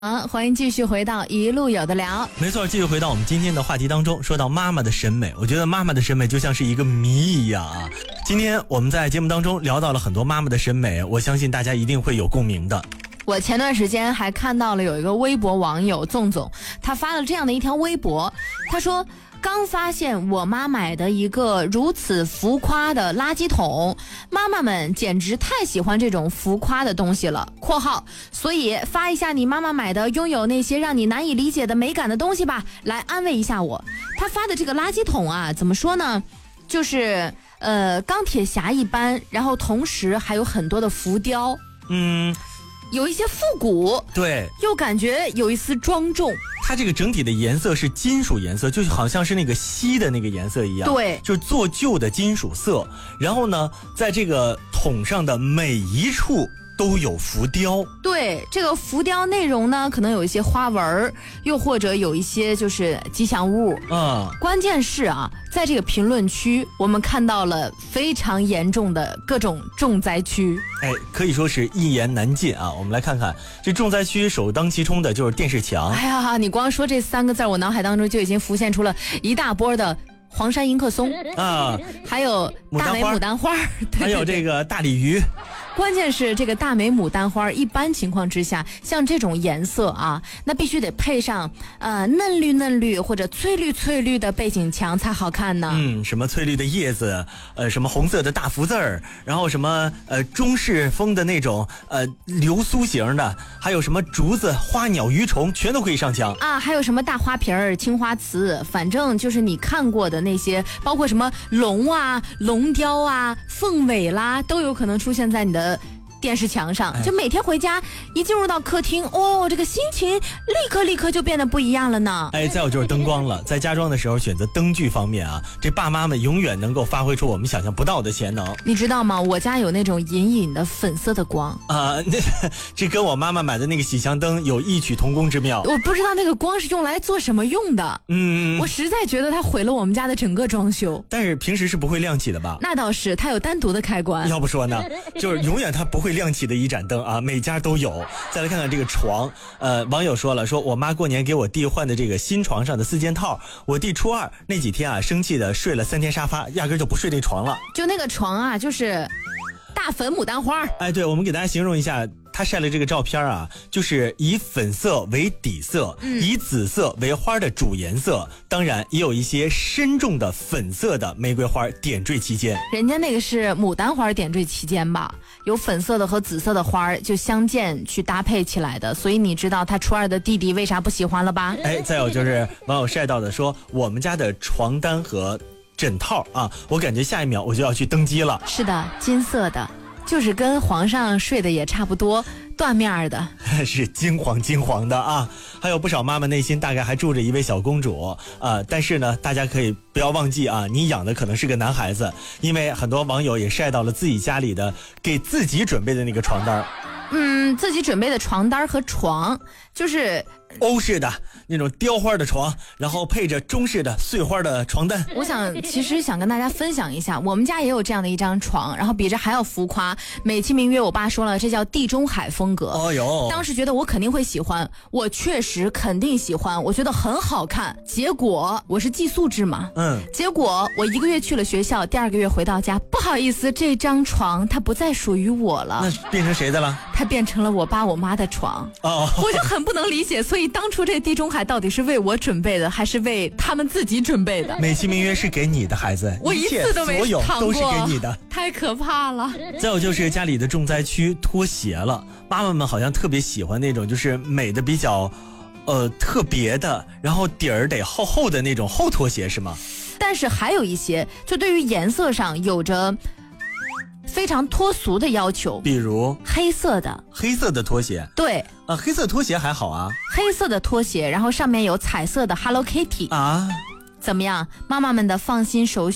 欢迎继续回到一路有的聊。 没错，继续回到我们今天的话题当中，说到妈妈的审美，我觉得妈妈的审美就像是一个谜一样啊。今天我们在节目当中聊到了很多妈妈的审美，我相信大家一定会有共鸣的。 我前段时间还看到了有一个微博网友纵总，他发了这样的一条微博，他说刚发现我妈买的一个如此浮夸的垃圾桶，妈妈们简直太喜欢这种浮夸的东西了（括号所以发一下你妈妈买的拥有那些让你难以理解的美感的东西吧，来安慰一下我）。他发的这个垃圾桶啊，怎么说呢，就是钢铁侠一般，然后同时还有很多的浮雕，有一些复古， 对， 又感觉有一丝庄重。 它这个整体的颜色是金属颜色，就好像是那个锡的那个颜色一样， 对， 就是做旧的金属色。然后呢，在这个桶上的每一处都有浮雕， 对，这个浮雕内容呢，可能有一些花纹，又或者有一些就是吉祥物。关键是啊，在这个评论区，我们看到了非常严重的各种重灾区。 可以说是一言难尽啊。我们来看看这重灾区，首当其冲的就是电视墙。 哎呀，你光说这三个字，我脑海当中就已经浮现出了一大波的黄山迎客松啊， 还有大美牡丹花， 还有这个大鲤鱼。 关键是这个大美牡丹花，一般情况之下，像这种颜色啊，那必须得配上嫩绿嫩绿或者翠绿翠绿的背景墙才好看呢。 什么翠绿的叶子，什么红色的大福字儿，然后什么中式风的那种流苏型的，还有什么竹子、花鸟鱼虫，全都可以上墙啊。还有什么大花瓶儿、青花瓷，反正就是你看过的那些，包括什么龙啊、龙雕啊、凤尾啦，都有可能出现在你的电视墙上。就每天回家一进入到客厅，这个心情立刻就变得不一样了呢。 再有就是灯光了，在家装的时候选择灯具方面啊，这爸妈们永远能够发挥出我们想象不到的潜能。 你知道吗？我家有那种隐隐的粉色的光啊，这跟我妈妈买的那个喜祥灯有异曲同工之妙。 我不知道那个光是用来做什么用的。我实在觉得它毁了我们家的整个装修。 但是平时是不会亮起的吧？ 那倒是，它有单独的开关。 要不说呢，就是永远它不会亮起的一盏灯啊，每家都有。再来看看这个床，网友说了，说我妈过年给我弟换的这个新床上的4件套，我弟初二那几天啊，生气的睡了3天沙发，压根就不睡那床了。 就那个床啊，就是大粉牡丹花。 对，我们给大家形容一下。他晒了这个照片啊，就是以粉色为底色，以紫色为花的主颜色，当然也有一些深重的粉色的玫瑰花点缀其间。 人家那个是牡丹花点缀其间吧，有粉色的和紫色的花就相间去搭配起来的，所以你知道他初二的弟弟为啥不喜欢了吧？ 再有就是网友晒到的说，我们家的床单和枕套啊，我感觉下一秒我就要去登基了。 是的，金色的。就是跟皇上睡的也差不多，缎面的， 是金黄的啊！还有不少妈妈内心大概还住着一位小公主啊，但是呢，大家可以不要忘记啊，你养的可能是个男孩子，因为很多网友也晒到了自己家里的给自己准备的那个床单。 自己准备的床单和床，就是欧式的那种雕花的床，然后配着中式的碎花的床单。 我其实想跟大家分享一下，我们家也有这样的一张床，然后比这还要浮夸，美其名曰我爸说了，这叫地中海风格。当时觉得我肯定会喜欢，我确实肯定喜欢，我觉得很好看。结果我是寄宿制嘛，结果我1个月去了学校，第2个月回到家，不好意思，这张床它不再属于我了。 那变成谁的了？ 它变成了我爸我妈的床。我就很不能理解，所以当初这地中海到底是为我准备的，还是为他们自己准备的？ 美其名曰是给你的孩子， 我一次都没所有都是给你的， 太可怕了。 再有就是家里的重灾区拖鞋了，妈妈们好像特别喜欢那种就是美的比较特别的，然后底儿得厚厚的那种厚拖鞋是吗？ 但是还有一些就对于颜色上有着非常脱俗的要求， 比如黑色的拖鞋。 对黑色拖鞋还好啊， 黑色的拖鞋，然后上面有彩色的 Hello Kitty 啊， 怎么样？妈妈们的放心首选。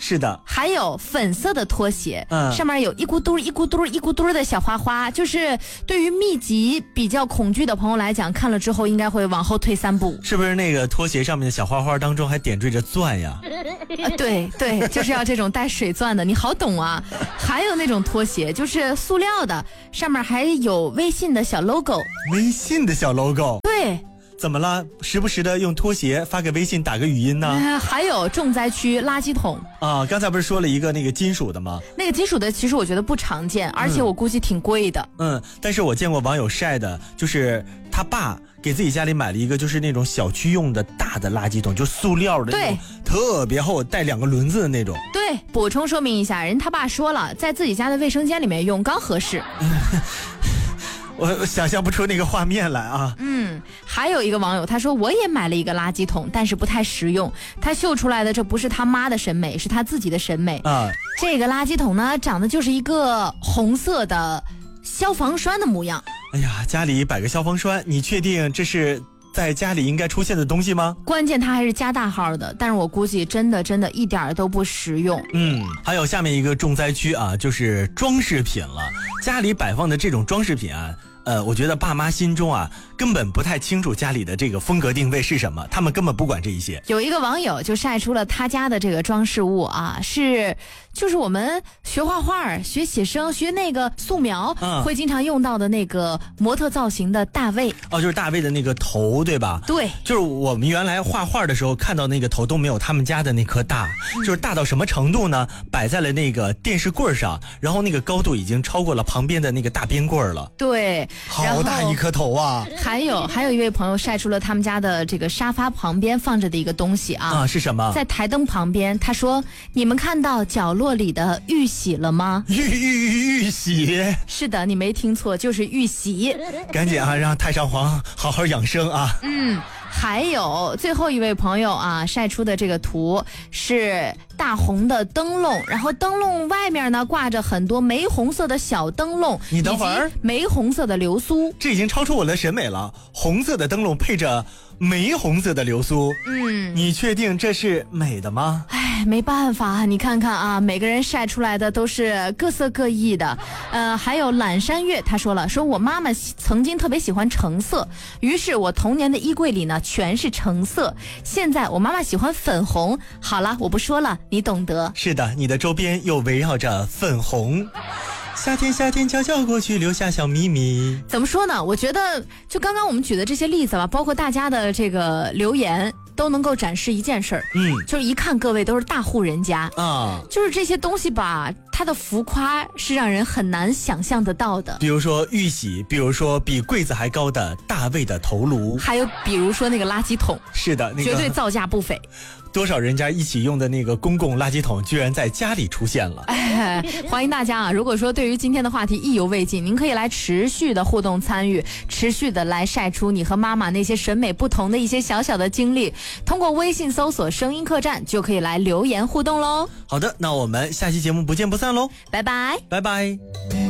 是的， 还有粉色的拖鞋， 上面有一咕嘟一咕嘟一咕嘟的小花花，就是对于密集比较恐惧的朋友来讲，看了之后应该会往后退3步。 是不是那个拖鞋上面的小花花当中还点缀着钻呀？ 对，就是要这种带水钻的，你好懂啊。还有那种拖鞋就是塑料的，上面还有微信的小 logo。 微信的小 logo？ 对。 怎么了？时不时的用拖鞋发个微信打个语音呢？ 还有重灾区垃圾桶啊！刚才不是说了一个那个金属的吗？ 那个金属的其实我觉得不常见，而且我估计挺贵的。 但是我见过网友晒的，就是他爸给自己家里买了一个就是那种小区用的大的垃圾桶，就塑料的那种，特别厚，带2个轮子的那种。 对，补充说明一下，人他爸说了，在自己家的卫生间里面用刚合适。 我想象不出那个画面来啊。 还有一个网友他说，我也买了一个垃圾桶，但是不太实用。他秀出来的这不是他妈的审美，是他自己的审美啊。这个垃圾桶呢，长得就是一个红色的消防栓的模样。 哎呀，家里摆个消防栓，你确定这是在家里应该出现的东西吗？ 关键它还是加大号的，但是我估计真的一点都不实用。 还有下面一个重灾区啊，就是装饰品了。家里摆放的这种装饰品啊，我觉得爸妈心中啊根本不太清楚家里的这个风格定位是什么，他们根本不管这一些。 有一个网友就晒出了他家的这个装饰物啊，就是我们学画画、学写生、学那个素描，会经常用到的那个模特造型的大卫。 就是大卫的那个头，对吧？ 对， 就是我们原来画画的时候看到那个头都没有他们家的那颗大，就是大到什么程度呢？摆在了那个电视柜上，然后那个高度已经超过了旁边的那个大边柜了。 对， 好大一颗头啊！ 还有一位朋友晒出了他们家的这个沙发旁边放着的一个东西啊， 是什么？ 在台灯旁边，他说：“你们看到角落里的玉玺了吗？” 玉玺？ 是的，你没听错，就是玉玺。 赶紧啊，让太上皇好好养生啊！ 还有最后一位朋友啊晒出的这个图是大红的灯笼，然后灯笼外面呢挂着很多玫红色的小灯笼， 你等会儿， 玫红色的流苏， 这已经超出我的审美了。红色的灯笼配着玫红色的流苏，你确定这是美的吗？ 没办法，你看看啊，每个人晒出来的都是各色各异的。还有懒山月，他说我妈妈曾经特别喜欢橙色，于是我童年的衣柜里呢全是橙色。现在我妈妈喜欢粉红，好了，我不说了，你懂得。 是的，你的周边又围绕着粉红。夏天悄悄过去，留下小秘密。 怎么说呢？我觉得就刚刚我们举的这些例子吧，包括大家的这个留言，都能够展示一件事儿，就是一看各位都是大户人家啊，就是这些东西吧，它的浮夸是让人很难想象得到的。 比如说玉玺，比如说比柜子还高的大卫的头颅， 还有比如说那个垃圾桶， 是的，那个绝对造价不菲。 多少人家一起用的那个公共垃圾桶居然在家里出现了。 欢迎大家啊，如果说对于今天的话题意犹未尽，您可以来持续的互动参与，持续的来晒出你和妈妈那些审美不同的一些小小的经历，通过微信搜索声音客栈就可以来留言互动咯。 好的，那我们下期节目不见不散咯， 拜拜， 拜拜。